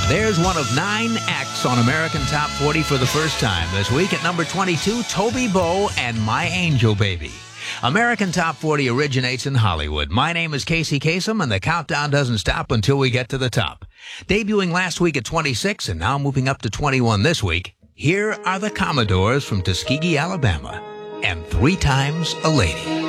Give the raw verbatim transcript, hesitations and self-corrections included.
There's one of nine acts on American Top forty for the first time this week. At number twenty-two, Toby Bo and My Angel Baby. American Top forty originates in Hollywood. My name is Casey Kasem, and the countdown doesn't stop until we get to the top. Debuting last week at twenty-six and now moving up to twenty-one this week, here are the Commodores from Tuskegee, Alabama, and Three Times a Lady.